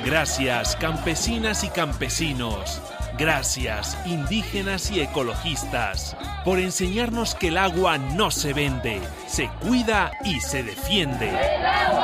Gracias, campesinas y campesinos. Gracias, indígenas y ecologistas, por enseñarnos que el agua no se vende, se cuida y se defiende.